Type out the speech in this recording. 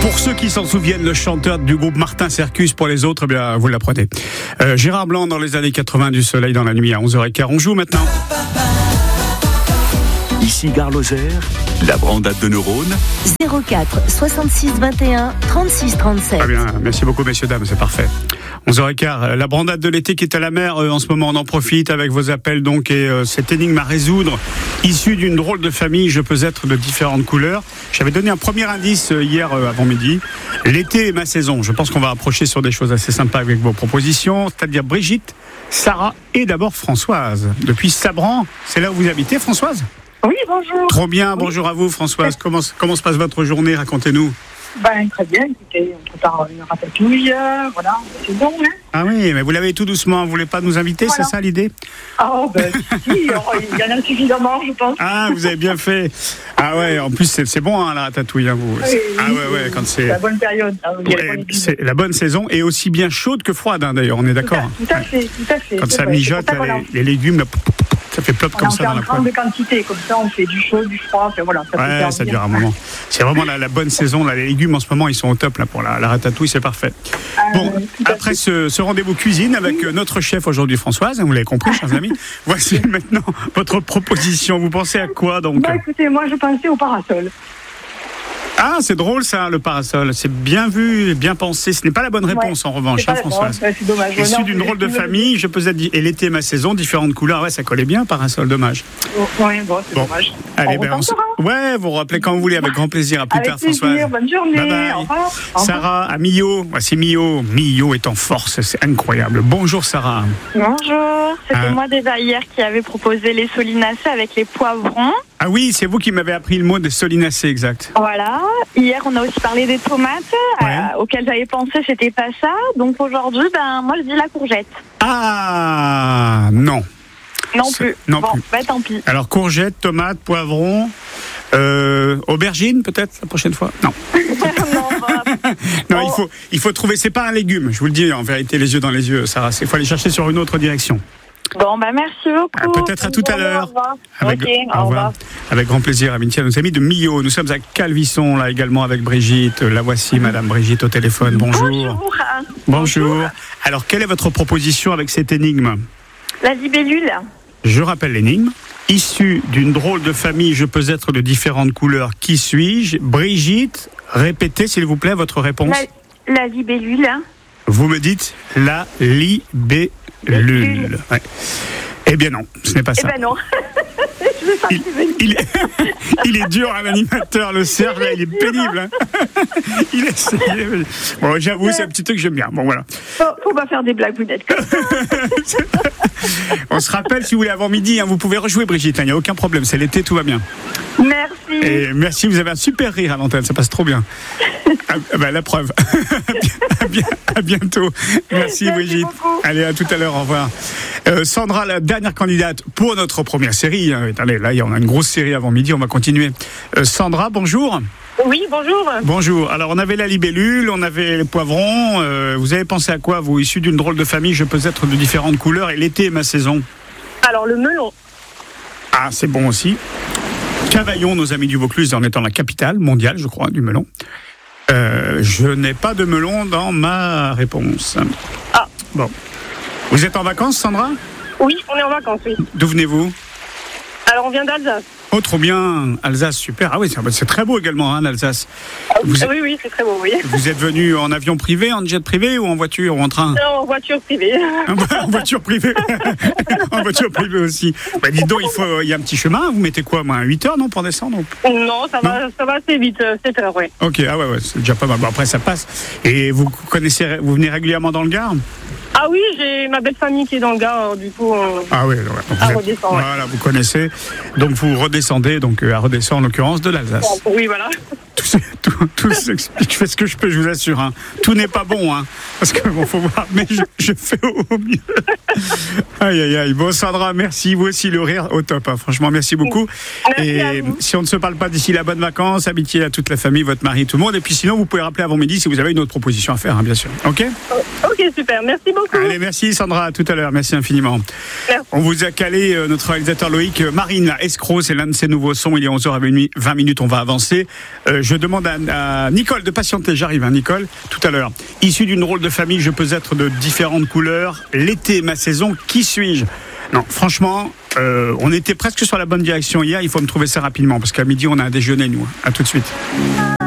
Pour ceux qui s'en souviennent, le chanteur du groupe Martin Sercus, pour les autres, eh bien, vous l'apprenez. Gérard Blanc dans les années 80, du soleil dans la nuit à 11h15. On joue maintenant. Ici Gare Lozère, la brandade de neurones. 04 66 21 36 37. Très bien, merci beaucoup messieurs, dames, c'est parfait. 11h15, la brandade de l'été qui est à la mer, en ce moment on en profite avec vos appels donc et cette énigme à résoudre, issue d'une drôle de famille, je peux être de différentes couleurs. J'avais donné un premier indice hier avant midi, l'été est ma saison. Je pense qu'on va approcher sur des choses assez sympas avec vos propositions, c'est-à-dire Brigitte, Sarah et d'abord Françoise. Depuis Sabran, c'est là où vous habitez Françoise ? Oui, bonjour. Trop bien, bonjour à vous Françoise, comment se passe votre journée, racontez-nous. Très bien, écoutez, on prépare une ratatouille, voilà, c'est bon, hein. Ah oui, mais vous l'avez tout doucement, vous voulez pas nous inviter, voilà. C'est ça l'idée ? Si, il y en a suffisamment, je pense. Ah, vous avez bien fait. Ah ouais, en plus c'est bon hein, la ratatouille, hein, vous. Oui, ah ouais, quand c'est la bonne période. C'est la bonne saison et aussi bien chaude que froide, hein, d'ailleurs, on est d'accord. Tout à fait. Quand ça mijote, là, les légumes, là, ça fait plop comme ça dans la poêle. En grande quantité, comme ça on fait du chaud, du froid, voilà. Ça dure un moment. C'est vraiment la bonne saison, là, les légumes en ce moment ils sont au top là, pour la ratatouille, c'est parfait. Bon, après ce rendez-vous cuisine avec notre chef aujourd'hui Françoise, vous l'avez compris chers amis, voici maintenant votre proposition. Vous pensez à quoi donc ? Écoutez, moi je pensais au parasol. Ah, c'est drôle ça, le parasol. C'est bien vu, bien pensé. Ce n'est pas la bonne réponse en revanche, Françoise. C'est dommage. Issu d'une drôle de famille, je peux être dit, et l'été ma saison, différentes couleurs. Ouais, ça collait bien, parasol, dommage. Oui, c'est dommage. Allez, ouais, vous rappelez quand vous voulez, avec grand plaisir. À plus tard, Françoise. Bonne journée. Bye bye. Au revoir. Sarah, à Millau. Voici Millau. Millau est en force, c'est incroyable. Bonjour, Sarah. Bonjour. C'était moi déjà hier qui avait proposé les solinacées avec les poivrons. Ah oui, c'est vous qui m'avez appris le mot des solinacées, exact. Voilà. Hier, on a aussi parlé des tomates, auxquelles j'avais pensé, c'était pas ça. Donc aujourd'hui, moi, je dis la courgette. Ah, non. Non plus. Non bon, plus. Tant pis. Alors, courgette, tomate, poivron, aubergine, peut-être, la prochaine fois ? Non. Non, il faut trouver, c'est pas un légume, je vous le dis, en vérité, les yeux dans les yeux, Sarah. Il faut aller chercher sur une autre direction. Bon, merci beaucoup. Peut-être à tout à l'heure. Au revoir. Au revoir. Avec grand plaisir, amitié à nos amis de Millau. Nous sommes à Calvisson, là également avec Brigitte. La voici, Madame Brigitte, au téléphone. Bonjour. Bonjour. Alors, quelle est votre proposition avec cette énigme ? La libellule. Je rappelle l'énigme. Issue d'une drôle de famille, je peux être de différentes couleurs. Qui suis-je ? Brigitte, répétez s'il vous plaît votre réponse. La libellule. Vous me dites la libellule. Ouais. Eh bien non, ce n'est pas ça. Eh bien non. Il est dur, l'animateur, le Serge, là, il est pénible. Hein. Il est... Bon, j'avoue, c'est un petit truc que j'aime bien. Bon, voilà. Faut pas faire des blagues, vous n'êtes comme ça. On se rappelle, si vous voulez, avant midi, hein, vous pouvez rejouer, Brigitte. Il n'y a aucun problème, c'est l'été, tout va bien. Merci. Et merci, vous avez un super rire à l'antenne, ça passe trop bien. La preuve. À bientôt. Merci Brigitte. Beaucoup. Allez, à tout à l'heure, au revoir. Sandra, la dernière candidate pour notre première série. Allez, là, on a une grosse série avant midi, on va continuer. Sandra, bonjour. Oui, bonjour. Bonjour. Alors, on avait la libellule, on avait les poivrons. Vous avez pensé à quoi, vous, issu d'une drôle de famille, je peux être de différentes couleurs, et l'été est ma saison ? Alors, le melon. Ah, c'est bon aussi. Cavaillon, nos amis du Vaucluse, en étant la capitale mondiale, je crois, du melon. Je n'ai pas de melon dans ma réponse. Ah. Bon. Vous êtes en vacances, Sandra ? Oui, on est en vacances, oui. D'où venez-vous ? Alors, on vient d'Alsace. Oh, trop bien. Alsace, super. Ah oui, c'est très beau également, hein, l'Alsace. Oui, c'est très beau, oui. Vous êtes venu en avion privé, en jet privé ou en voiture ou en train ? Non, en voiture privée. En voiture privée. En voiture privée aussi. Dites donc, il y a un petit chemin. Vous mettez quoi, 8 heures, non, pour descendre ? Non, ça va assez vite, 7 heures, oui. Ok, ouais, c'est déjà pas mal. Bon, après, ça passe. Et vous venez régulièrement dans le Gard ? Ah oui, j'ai ma belle famille qui est dans le Gard, du coup. Ah oui, à redescendre. Voilà, vous connaissez. Donc vous redescendez, à Redescend en l'occurrence de l'Alsace. Oui, voilà. Tout s'explique. Je fais ce que je peux, je vous assure. Hein. Tout n'est pas bon, hein, parce que faut voir. Mais je fais au mieux. Aïe, aïe, aïe. Bon, Sandra, merci. Vous aussi, le rire au top. Hein. Franchement, merci beaucoup. Merci et si on ne se parle pas d'ici là, bonnes vacances, amitié à toute la famille, votre mari, tout le monde. Et puis sinon, vous pouvez rappeler avant midi si vous avez une autre proposition à faire, hein, bien sûr. Ok ? Ok, super. Merci beaucoup. beaucoup. Allez, merci Sandra, à tout à l'heure, merci infiniment. Merci. On vous a calé, notre réalisateur Loïc, Marine, Escroc, c'est l'un de ses nouveaux sons, il est 11h20, on va avancer. Je demande à Nicole de patienter, j'arrive, Nicole, tout à l'heure. Issu d'une drôle de famille, je peux être de différentes couleurs, l'été, ma saison, qui suis-je ? Non, franchement, on était presque sur la bonne direction hier, il faut me trouver ça rapidement, parce qu'à midi, on a un déjeuner, nous. À tout de suite.